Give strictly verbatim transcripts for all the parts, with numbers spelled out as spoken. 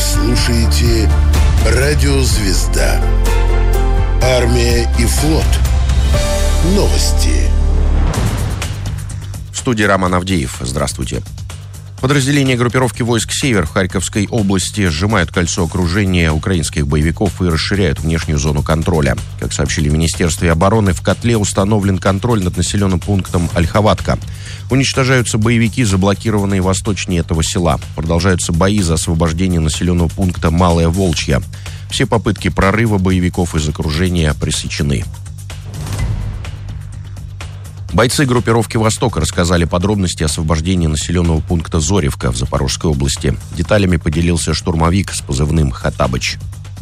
слушаете «Радио Звезда». Армия и флот. Новости. В студии Роман Авдеев. Здравствуйте. Подразделения группировки войск «Север» в Харьковской области сжимают кольцо окружения украинских боевиков и расширяют внешнюю зону контроля. Как сообщили в Министерстве обороны, в котле установлен контроль над населенным пунктом Ольховатка. Уничтожаются боевики, заблокированные восточнее этого села. Продолжаются бои за освобождение населенного пункта Малая Волчья. Все попытки прорыва боевиков из окружения пресечены. Бойцы группировки «Восток» рассказали подробности освобождения населенного пункта Зоревка в Запорожской области. Деталями поделился штурмовик с позывным «Хаттабыч».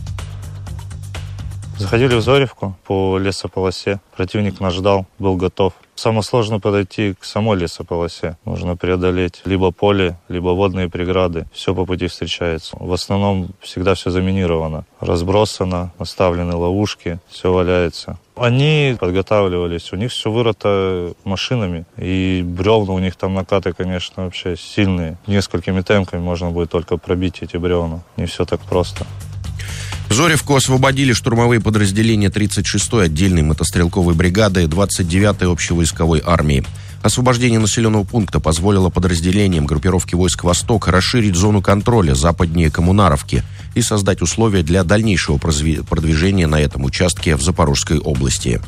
Заходили в Зоревку по лесополосе. Противник нас ждал, был готов. Самое сложное подойти к самой лесополосе. Нужно преодолеть либо поле, либо водные преграды. Все по пути встречается. В основном всегда все заминировано. Разбросано, наставлены ловушки, все валяется. Они подготавливались, у них все вырыто машинами. И бревна у них там накаты, конечно, вообще сильные. Несколькими темпами можно будет только пробить эти бревна. Не все так просто. Зоревку освободили штурмовые подразделения тридцать шестой отдельной мотострелковой бригады двадцать девятой общевойсковой армии. Освобождение населенного пункта позволило подразделениям группировки войск «Восток» расширить зону контроля западнее Коммунаровки и создать условия для дальнейшего продвижения на этом участке в Запорожской области.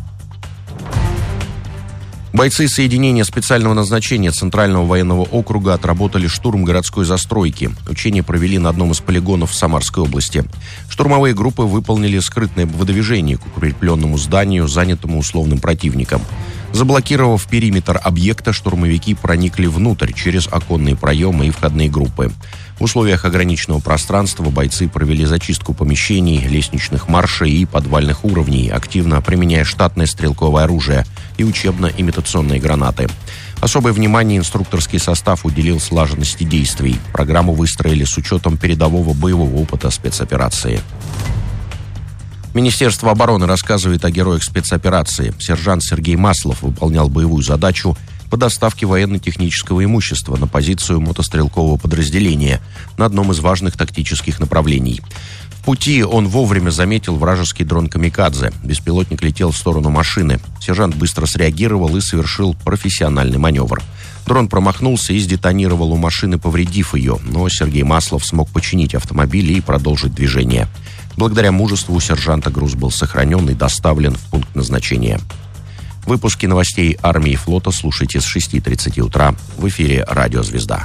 Бойцы соединения специального назначения Центрального военного округа отработали штурм городской застройки. Учения провели на одном из полигонов в Самарской области. Штурмовые группы выполнили скрытное выдвижение к укрепленному зданию, занятому условным противником. Заблокировав периметр объекта, штурмовики проникли внутрь через оконные проемы и входные группы. В условиях ограниченного пространства бойцы провели зачистку помещений, лестничных маршей и подвальных уровней, активно применяя штатное стрелковое оружие и учебно-имитационные гранаты. Особое внимание инструкторский состав уделил слаженности действий. Программу выстроили с учетом передового боевого опыта спецоперации. Министерство обороны рассказывает о героях спецоперации. Сержант Сергей Маслов выполнял боевую задачу по доставке военно-технического имущества на позицию мотострелкового подразделения на одном из важных тактических направлений. В пути он вовремя заметил вражеский дрон «Камикадзе». Беспилотник летел в сторону машины. Сержант быстро среагировал и совершил профессиональный маневр. Дрон промахнулся и сдетонировал у машины, повредив ее, но Сергей Маслов смог починить автомобиль и продолжить движение. Благодаря мужеству сержанта груз был сохранен и доставлен в пункт назначения. Выпуски новостей армии и флота слушайте с шести тридцати утра в эфире «Радио Звезда».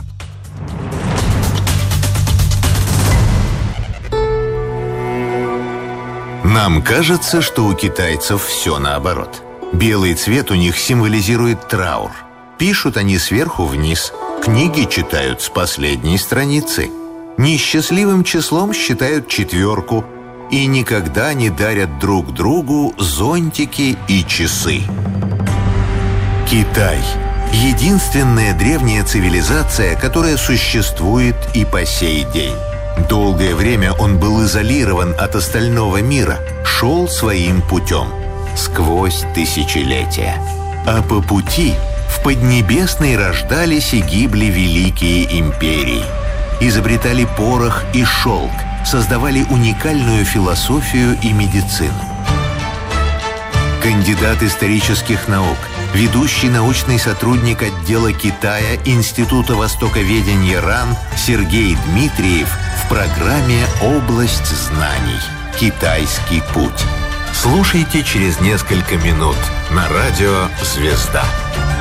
Нам кажется, что у китайцев все наоборот. Белый цвет у них символизирует траур. Пишут они сверху вниз. Книги читают с последней страницы. Несчастливым числом считают четверку. И никогда не дарят друг другу зонтики и часы. Китай – единственная древняя цивилизация, которая существует и по сей день. Долгое время он был изолирован от остального мира, шел своим путем, сквозь тысячелетия. А по пути в Поднебесной рождались и гибли великие империи. Изобретали порох и шелк, создавали уникальную философию и медицину. Кандидат исторических наук, ведущий научный сотрудник отдела Китая Института востоковедения РАН Сергей Дмитриев в программе «Область знаний. Китайский путь». Слушайте через несколько минут на радио «Звезда».